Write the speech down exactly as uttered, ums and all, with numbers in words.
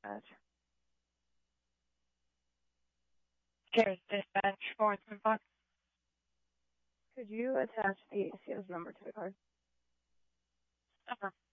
dispatch. Here's dispatch, Forestman Fox. Could you attach the A C S number to the card? Uh-huh.